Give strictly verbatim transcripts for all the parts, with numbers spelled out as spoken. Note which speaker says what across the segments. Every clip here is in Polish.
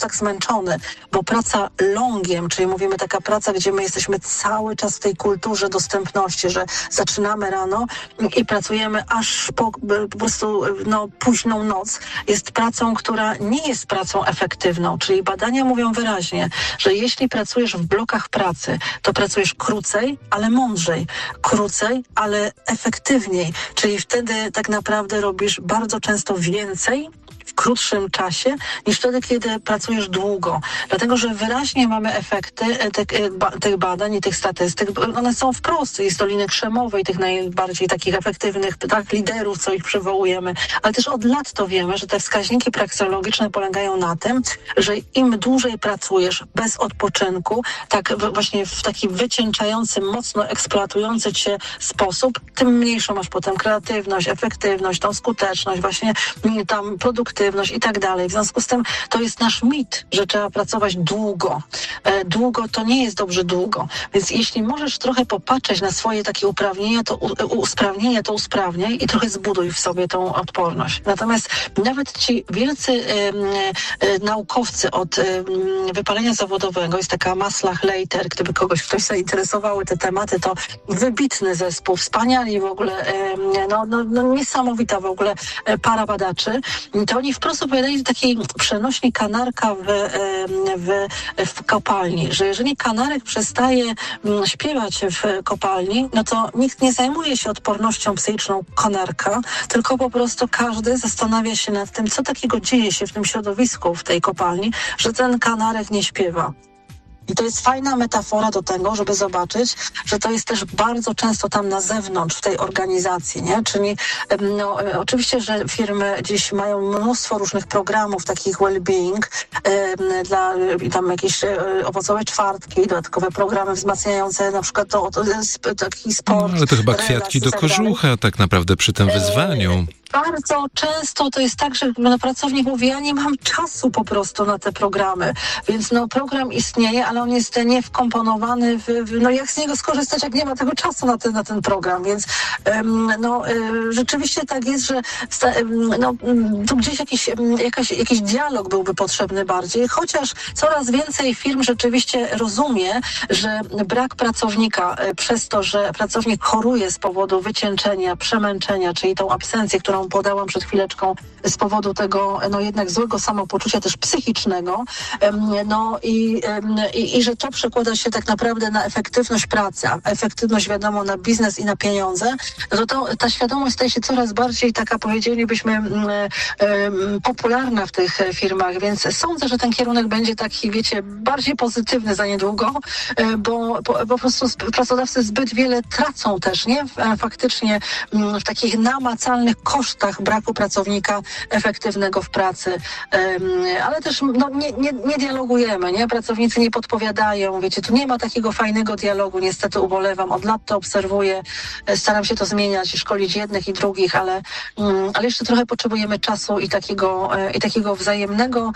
Speaker 1: tak zmęczony, bo praca longiem, czyli mówimy taka praca, gdzie my jesteśmy cały czas w tej kulturze dostępności, że zaczynamy rano i pracujemy aż po, po prostu no, późną noc, jest pracą, która nie jest pracą efektywną, czyli badania mówią wyraźnie, że jeśli pracujesz w blokach pracy, to pracujesz krócej, ale mądrzej, krócej, ale efektywniej, czyli wtedy tak naprawdę robisz bardzo często więcej w krótszym czasie niż wtedy, kiedy pracujesz długo. Dlatego, że wyraźnie mamy efekty tych, tych badań i tych statystyk. One są wprost. Jest to Doliny Krzemowej, tych najbardziej takich efektywnych tak, liderów, co ich przywołujemy. Ale też od lat to wiemy, że te wskaźniki praksologiczne polegają na tym, że im dłużej pracujesz bez odpoczynku, tak właśnie w taki wycieńczający, mocno eksploatujący cię sposób, tym mniejszą masz potem kreatywność, efektywność, tą skuteczność, właśnie tam produktywność i tak dalej. W związku z tym to jest nasz mit, że trzeba pracować długo. E, długo to nie jest dobrze długo. Więc jeśli możesz trochę popatrzeć na swoje takie uprawnienia, to u, usprawnienia, to usprawniaj i trochę zbuduj w sobie tą odporność. Natomiast nawet ci wielcy e, e, naukowcy od e, wypalenia zawodowego, jest taka Maslach-Leiter, gdyby kogoś ktoś zainteresowały te tematy, to wybitny zespół, wspaniali w ogóle, e, no, no, no niesamowita w ogóle e, para badaczy, to oni wprost opowiadali takiej przenośni kanarka w, w, w kopalni, że jeżeli kanarek przestaje śpiewać w kopalni, no to nikt nie zajmuje się odpornością psychiczną kanarka, tylko po prostu każdy zastanawia się nad tym, co takiego dzieje się w tym środowisku, w tej kopalni, że ten kanarek nie śpiewa. I to jest fajna metafora do tego, żeby zobaczyć, że to jest też bardzo często tam na zewnątrz w tej organizacji, nie? Czyli no, oczywiście, że firmy dziś mają mnóstwo różnych programów, takich well-being, e, dla tam jakieś e, owocowe czwartki, dodatkowe programy wzmacniające na przykład to, to, to taki sport.
Speaker 2: No, ale to chyba kwiatki do kożucha tak naprawdę przy tym wyzwaniu.
Speaker 1: E, Bardzo często to jest tak, że no, pracownik mówi, ja nie mam czasu po prostu na te programy, więc no program istnieje, ale on jest nie wkomponowany w, w no jak z niego skorzystać, jak nie ma tego czasu na ten, na ten program, więc um, no um, rzeczywiście tak jest, że um, no, tu gdzieś jakiś, um, jakaś, jakiś dialog byłby potrzebny bardziej, chociaż coraz więcej firm rzeczywiście rozumie, że brak pracownika um, przez to, że pracownik choruje z powodu wycieńczenia, przemęczenia, czyli tą absencję, którą podałam przed chwileczką, z powodu tego no jednak złego samopoczucia też psychicznego, no i, i, i że to przekłada się tak naprawdę na efektywność pracy, a efektywność wiadomo na biznes i na pieniądze, no to, to ta świadomość staje się coraz bardziej taka, powiedzielibyśmy, popularna w tych firmach, więc sądzę, że ten kierunek będzie taki, wiecie, bardziej pozytywny za niedługo, bo po, po prostu pracodawcy zbyt wiele tracą też, nie? Faktycznie w takich namacalnych kosztach braku pracownika efektywnego w pracy, ale też no, nie, nie, nie dialogujemy, nie? Pracownicy nie podpowiadają, wiecie, tu nie ma takiego fajnego dialogu, niestety ubolewam, od lat to obserwuję, staram się to zmieniać i szkolić jednych i drugich, ale, ale jeszcze trochę potrzebujemy czasu i takiego, i takiego wzajemnego,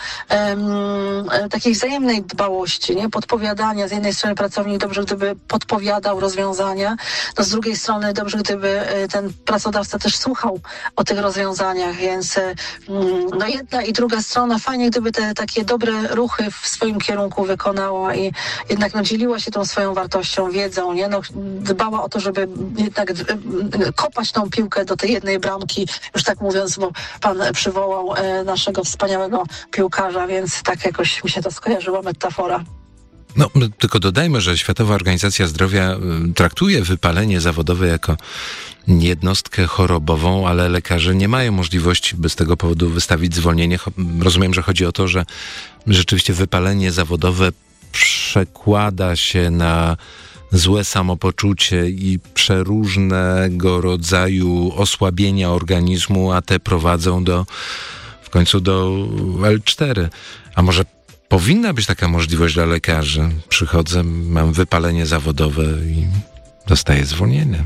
Speaker 1: takiej wzajemnej dbałości, nie? Podpowiadania. Z jednej strony pracownik dobrze, gdyby podpowiadał rozwiązania, no z drugiej strony dobrze, gdyby ten pracodawca też słuchał o tych rozwiązaniach, więc no jedna i druga strona fajnie, gdyby te takie dobre ruchy w swoim kierunku wykonała i jednak no, dzieliła się tą swoją wartością, wiedzą, nie? No, dbała o to, żeby jednak kopać tą piłkę do tej jednej bramki, już tak mówiąc, bo pan przywołał e, naszego wspaniałego piłkarza, więc tak jakoś mi się to skojarzyła metafora.
Speaker 2: No, tylko dodajmy, że Światowa Organizacja Zdrowia traktuje wypalenie zawodowe jako jednostkę chorobową, ale lekarze nie mają możliwości, by z tego powodu wystawić zwolnienie. Rozumiem, że chodzi o to, że rzeczywiście wypalenie zawodowe przekłada się na złe samopoczucie i przeróżnego rodzaju osłabienia organizmu, a te prowadzą do, w końcu do L cztery. A może powinna być taka możliwość dla lekarzy? Przychodzę, mam wypalenie zawodowe i dostaję zwolnienie.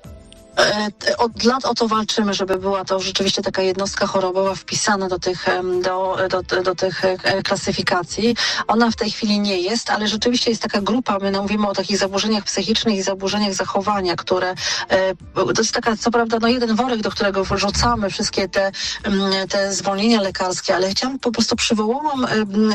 Speaker 1: Od lat o to walczymy, żeby była to rzeczywiście taka jednostka chorobowa wpisana do tych, do, do, do tych klasyfikacji. Ona w tej chwili nie jest, ale rzeczywiście jest taka grupa, my mówimy o takich zaburzeniach psychicznych i zaburzeniach zachowania, które to jest taka, co prawda, no jeden worek, do którego wrzucamy wszystkie te, te zwolnienia lekarskie, ale chciałam po prostu przywołałam